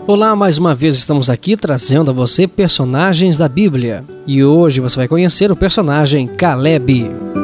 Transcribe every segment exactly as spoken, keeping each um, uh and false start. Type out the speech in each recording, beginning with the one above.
Olá, mais uma vez estamos aqui trazendo a você personagens da Bíblia. E hoje você vai conhecer o personagem Caleb.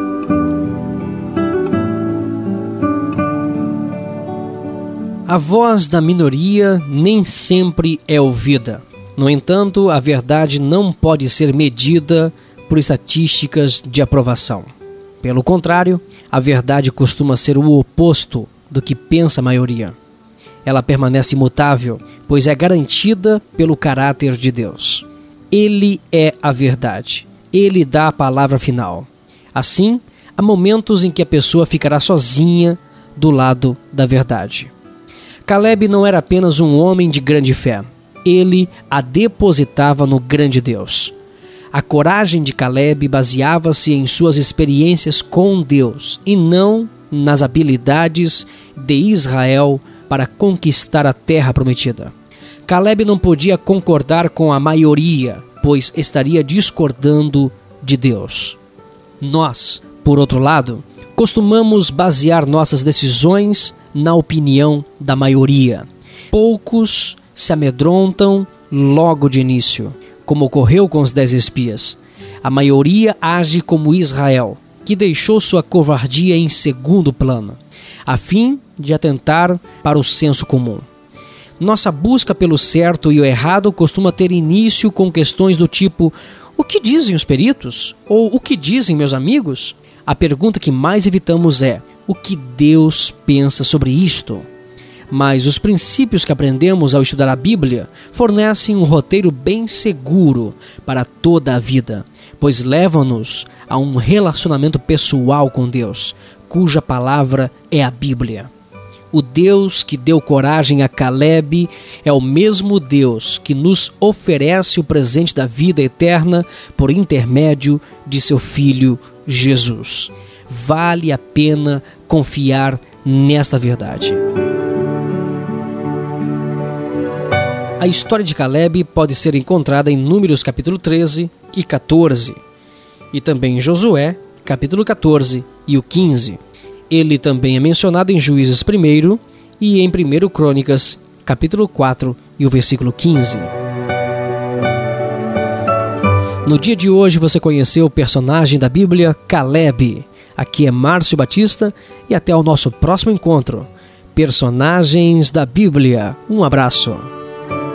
A voz da minoria nem sempre é ouvida. No entanto, a verdade não pode ser medida por estatísticas de aprovação. Pelo contrário, a verdade costuma ser o oposto do que pensa a maioria. Ela permanece imutável, pois é garantida pelo caráter de Deus. Ele é a verdade. Ele dá a palavra final. Assim, há momentos em que a pessoa ficará sozinha do lado da verdade. Caleb não era apenas um homem de grande fé. Ele a depositava no grande Deus. A coragem de Caleb baseava-se em suas experiências com Deus e não nas habilidades de Israel para conquistar a terra prometida. Caleb não podia concordar com a maioria, pois estaria discordando de Deus. Nós, por outro lado, costumamos basear nossas decisões na opinião da maioria. Poucos se amedrontam logo de início, como ocorreu com os dez espias. A maioria age como Israel, que deixou sua covardia em segundo plano, a fim de atentar para o senso comum. Nossa busca pelo certo e o errado costuma ter início com questões do tipo: o que dizem os peritos? Ou o que dizem meus amigos? A pergunta que mais evitamos é: o que Deus pensa sobre isto? Mas os princípios que aprendemos ao estudar a Bíblia fornecem um roteiro bem seguro para toda a vida, pois levam-nos a um relacionamento pessoal com Deus, cuja palavra é a Bíblia. O Deus que deu coragem a Caleb é o mesmo Deus que nos oferece o presente da vida eterna por intermédio de seu Filho Jesus. Vale a pena confiar nesta verdade. A história de Caleb pode ser encontrada em Números capítulo treze e quatorze, e também em Josué capítulo quatorze e o quinze. Ele também é mencionado em Juízes primeiro e em primeiro Crônicas capítulo quatro e o versículo quinze. No dia de hoje você conheceu o personagem da Bíblia, Caleb. Aqui é Márcio Batista e até o nosso próximo encontro. Personagens da Bíblia. Um abraço.